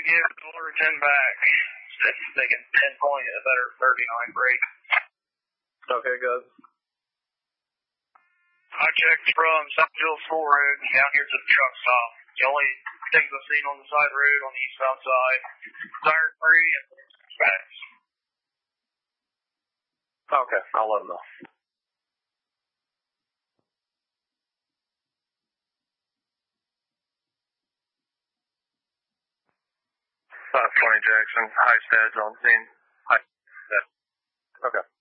give Fullerton back. They can pinpoint a better 39 break. Okay, good. I checked from Southfield School Road down here to the truck stop. The only things I've seen on the side road on the east-south side, tire free and facts. Okay, I'll let them know. 520 Jackson, high stads on scene. High stats. Okay.